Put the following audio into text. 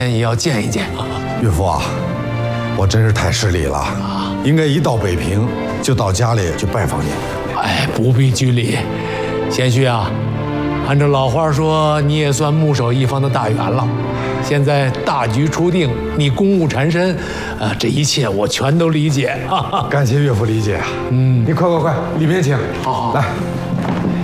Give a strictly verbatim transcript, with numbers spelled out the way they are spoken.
也要见一见。 岳父啊，我真是太失礼了，应该一到北平就到家里去拜访你。 哎，不必拘礼，贤婿啊，按照老话说，你也算牧守一方的大员了。现在大局初定，你公务缠身，啊，这一切我全都理解。哈哈， 感谢岳父理解啊。嗯，你快快快，里面请。 好好来。